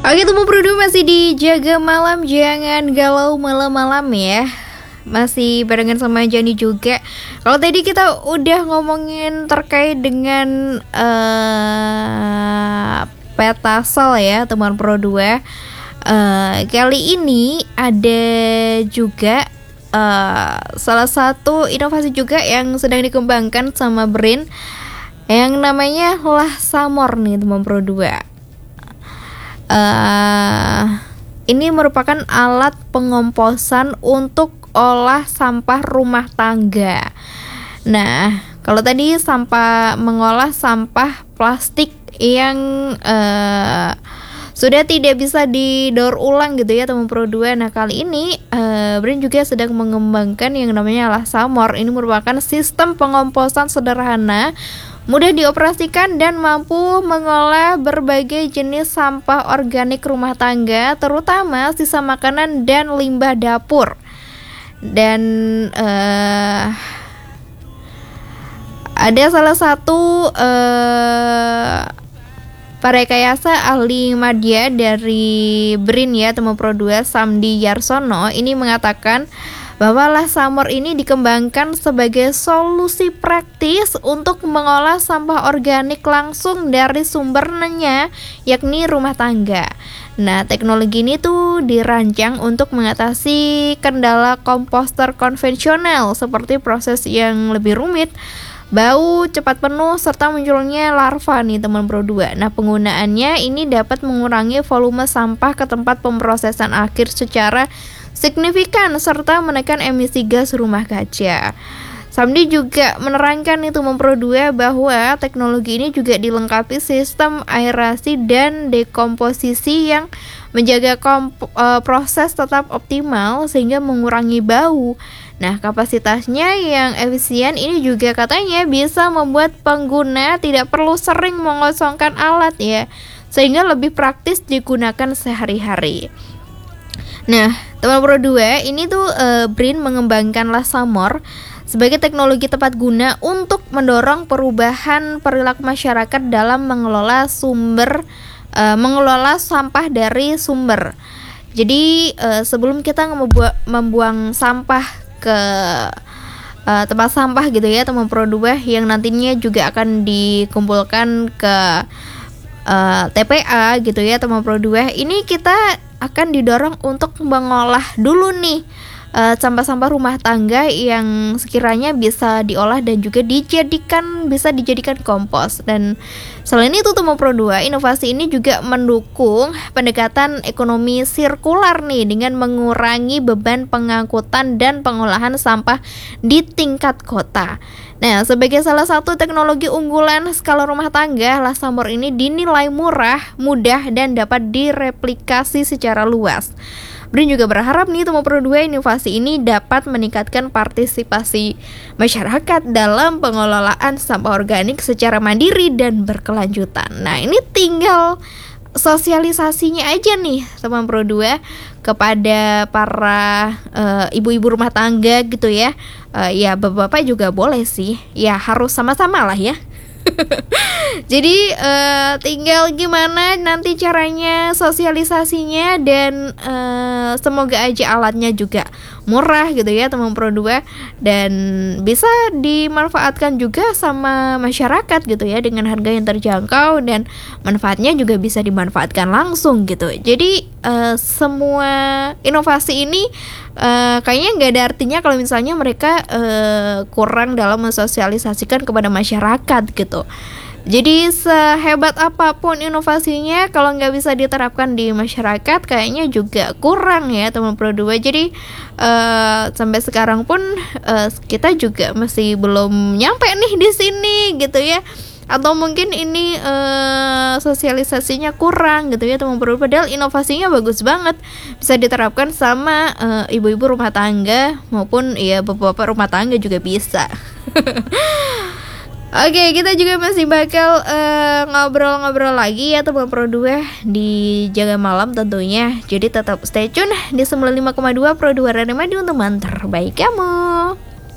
Oke, Temu Bro masih di Jaga Malam, jangan galau malam-malam ya. Masih barengan sama Jani juga. Kalau tadi kita udah ngomongin terkait dengan Petasol ya, teman Pro 2. Kali ini ada juga salah satu inovasi juga yang sedang dikembangkan sama BRIN yang namanya Lahsamor nih, teman Pro 2. Ini merupakan alat pengomposan untuk olah sampah rumah tangga. Nah, kalau tadi mengolah sampah plastik yang sudah tidak bisa didaur ulang gitu ya, teman Pro 2. Nah, kali ini BRIN juga sedang mengembangkan yang namanya Lahsamor. Ini merupakan sistem pengomposan sederhana, mudah dioperasikan dan mampu mengolah berbagai jenis sampah organik rumah tangga, terutama sisa makanan dan limbah dapur. Dan ada salah satu parekayasa ahli media dari BRIN ya, teman Pro 2, Samdi Yarsono, ini mengatakan bahwa Lahsamor ini dikembangkan sebagai solusi praktis untuk mengolah sampah organik langsung dari sumbernya, yakni rumah tangga. Nah, teknologi ini tuh dirancang untuk mengatasi kendala komposter konvensional seperti proses yang lebih rumit, bau, cepat penuh, serta munculnya larva nih, teman Pro 2. Nah, penggunaannya ini dapat mengurangi volume sampah ke tempat pemrosesan akhir secara signifikan serta menekan emisi gas rumah kaca. Samdi juga menerangkan itu, teman Pro 2, bahwa teknologi ini juga dilengkapi sistem aerasi dan dekomposisi yang menjaga proses tetap optimal sehingga mengurangi bau. Nah, kapasitasnya yang efisien ini juga katanya bisa membuat pengguna tidak perlu sering mengosongkan alat ya, sehingga lebih praktis digunakan sehari-hari. Nah, teman Pro 2, ini tuh BRIN mengembangkan Lahsamor sebagai teknologi tepat guna untuk mendorong perubahan perilaku masyarakat dalam mengelola sampah dari sumber. Jadi sebelum kita membuang sampah ke tempat sampah gitu ya, teman Pro 2, yang nantinya juga akan dikumpulkan ke TPA gitu ya, teman Pro 2, ini kita akan didorong untuk mengolah dulu nih sampah-sampah rumah tangga yang sekiranya bisa diolah dan juga bisa dijadikan kompos. Dan selain itu, teman Pro 2, inovasi ini juga mendukung pendekatan ekonomi sirkular nih dengan mengurangi beban pengangkutan dan pengolahan sampah di tingkat kota. Nah, sebagai salah satu teknologi unggulan skala rumah tangga, Lahsamor ini dinilai murah, mudah, dan dapat direplikasi secara luas. BRIN juga berharap nih, teman Pro 2, inovasi ini dapat meningkatkan partisipasi masyarakat dalam pengelolaan sampah organik secara mandiri dan berkelanjutan. Nah, ini tinggal sosialisasinya aja nih, teman Pro 2, kepada para ibu-ibu rumah tangga gitu ya. Ya, bapak-bapak juga boleh sih. Ya, harus sama-sama lah ya. Jadi tinggal gimana nanti caranya sosialisasinya, dan semoga aja alatnya juga murah gitu ya, teman Pro 2, dan bisa dimanfaatkan juga sama masyarakat gitu ya dengan harga yang terjangkau, dan manfaatnya juga bisa dimanfaatkan langsung gitu. Jadi semua inovasi ini kayaknya nggak ada artinya kalau misalnya mereka kurang dalam mensosialisasikan kepada masyarakat gitu. Jadi sehebat apapun inovasinya, kalau nggak bisa diterapkan di masyarakat, kayaknya juga kurang ya, teman Pro 2. Jadi sampai sekarang pun kita juga masih belum nyampe nih di sini gitu ya. Atau mungkin ini sosialisasinya kurang gitu ya, teman Pro 2. Padahal inovasinya bagus banget, bisa diterapkan sama ibu-ibu rumah tangga maupun ya bapak-bapak rumah tangga juga bisa. Oke, kita juga masih bakal ngobrol-ngobrol lagi ya, teman Pro 2, di Jaga Malam tentunya. Jadi tetap stay tune di 95,2 Pro 2 Radio Madiun, teman terbaik kamu.